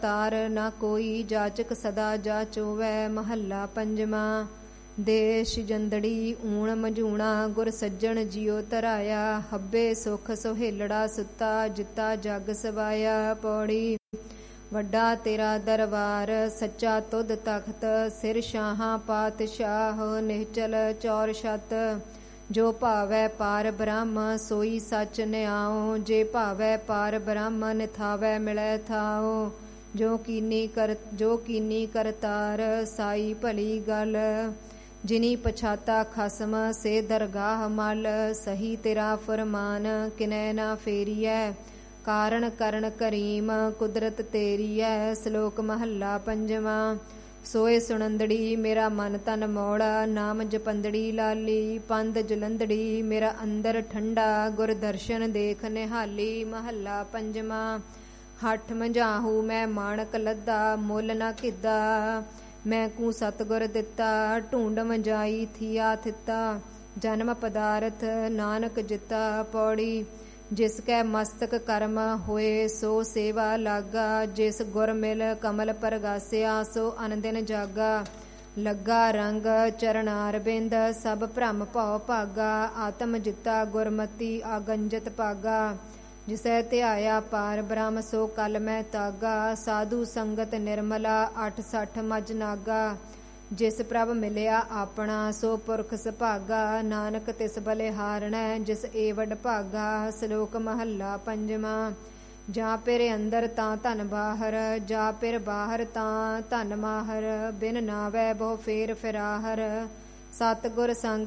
ਤਾਰ ਨਾ ਕੋਈ, ਜਾਚਕ ਸਦਾ ਜਾਚੋਵੈ। ਮਹੱਲਾ ਪੰਜਵਾਂ। ਦੇਸ਼ ਜੰਦੜੀ ਊਣ ਮਝੂਣਾ, ਗੁਰ ਸੱਜਣ ਜਿਉ ਧਰਾਇਆ। ਹੱਬੇ ਸੁਖ ਸੁਹੇਲੜਾ ਸੁੱਤਾ, ਜਿੱਤਾ ਜਗ ਸਵਾਇਆ। ਪੌੜੀ। ਵੱਡਾ ਤੇਰਾ ਦਰਬਾਰ, ਸੱਚਾ ਤੁਧ ਤਖਤ। ਸਿਰ ਸ਼ਾਹਾਂ ਪਾਤਸ਼ਾਹ, ਨਿਹਚਲ ਚੌਰ ਛਤ। ਜੋ ਭਾਵੈ ਪਾਰ ਬ੍ਰਹਮ, ਸੋਈ ਸੱਚ ਨਿਆਓ। ਜੇ ਭਾਵੈ ਪਾਰ ਬ੍ਰਹਮ, ਨਿਥਾਵੈ ਮਿਲੈ ਥਾਓ। ਜੋ ਕੀਨੀ ਕਰਤਾਰ, ਸਾਈ ਭਲੀ ਗਲ। ਜਿਨੀ ਪਛਾਤਾ ਖਸਮ, ਸੇ ਦਰਗਾਹ ਮਲ। ਸਹੀ ਤੇਰਾ ਫਰਮਾਨ, ਕਿਨੈ ਨਾ ਫੇਰੀਐ। ਕਾਰਨ ਕਰਨ ਕਰੀਮ, ਕੁਦਰਤ ਤੇਰੀਐ। ਸ਼ਲੋਕ ਮਹੱਲਾ ਪੰਜਵਾਂ। ਸੋਏ ਸੁਣੰਦੜੀ, ਮੇਰਾ ਮਨ ਤਨ ਮੌਲਾ। ਨਾਮ ਜਪੰਦੜੀ ਲਾਲੀ, ਪੰਧ ਜਲੰਦੜੀ। ਮੇਰਾ ਅੰਦਰ ਠੰਡਾ, ਗੁਰ ਦਰਸ਼ਨ ਦੇਖ ਨਿਹਾਲੀ। ਮਹੱਲਾ ਪੰਜਵਾਂ। ਹੱਠ ਮੰਝਾਹੂ ਮੈਂ ਮਾਣਕ ਲੱਦਾ, ਮੁੱਲ ਨਾ ਕਿੱਦਾ। ਮੈਂ ਕੂ ਸਤਿਗੁਰ ਦਿੱਤਾ, ਢੂੰਡ ਮੰਜਾਈ ਥੀਆ ਥਿੱਤਾ। ਜਨਮ ਪਦਾਰਥ ਨਾਨਕ ਜਿੱਤਾ। ਪੌੜੀ। ਜਿਸ ਕੈ ਮਸਤਕ ਕਰਮ ਹੋਏ, ਸੋ ਸੇਵਾ ਲਾਗਾ। ਜਿਸ ਗੁਰ ਮਿਲ ਕਮਲ ਪਰਗਾਸਿਆ, ਸੋ ਅਨਦਿਨ ਜਾਗਾ। ਲੱਗਾ ਰੰਗ ਚਰਨਾਰ ਬਿੰਦ, ਸਭ ਭ੍ਰਮ ਭਉ ਭਾਗਾ। ਆਤਮ ਜਿੱਤਾ ਗੁਰਮਤੀ, ਆਗੰਜਤ ਭਾਗਾ। ਜਿਸੈ ਧਿਆਇਆ ਪਾਰ ਬ੍ਰਹਮ, ਸੋ ਕਲ ਮੈਂ ਤਾਗਾ। ਸਾਧੂ ਸੰਗਤ ਨਿਰਮਲਾ, 68 ਮਜ ਨਾਗਾ। ਜਿਸ ਪ੍ਰਭ ਮਿਲਿਆ ਆਪਣਾ, ਸੋ ਪੁਰਖ ਸੁਭਾਗਾ। ਨਾਨਕ ਤਿਸ ਬਲਿਹਾਰਣੈ, ਜਿਸ ਏ ਵਡ ਭਾਗਾ। ਸ਼ਲੋਕ ਮਹੱਲਾ ਪੰਜਵਾਂ। ਜਾਂ ਪਿਰ ਅੰਦਰ ਤਾਂ ਧਨ ਬਾਹਰ, ਜਾਂ ਪਿਰ ਬਾਹਰ ਤਾਂ ਧਨ ਮਾਹਰ। ਬਿਨ ਨਾਵੈ ਬਹੁ ਫੇਰ ਫਿਰਾਹਰ, ਸਤਿਗੁਰ ਸੰਗ